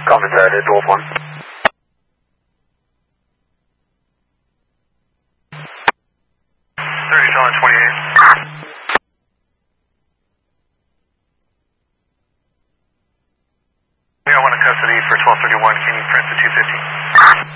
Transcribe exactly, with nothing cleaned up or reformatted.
Copy that, it's Wolf one. thirty, Sean, twenty-eight. Yeah, I want a custody for twelve thirty-one. Can you print the two fifty?